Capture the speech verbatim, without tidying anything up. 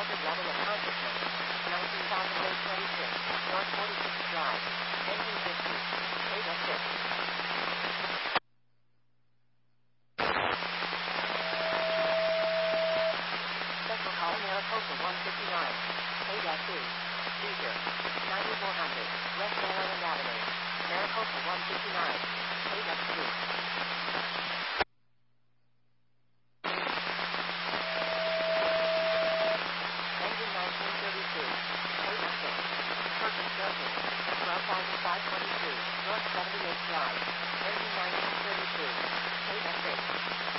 hazard level of consciousness. nineteen thousand eight hundred twenty-six, North forty-sixth Drive. Engine fifty. eight F six. Special call Maricopa one fifty-nine. eight F two. Seizure. ninety-four hundred, West Maryland Avenue. Maricopa one fifty-nine. eight F two.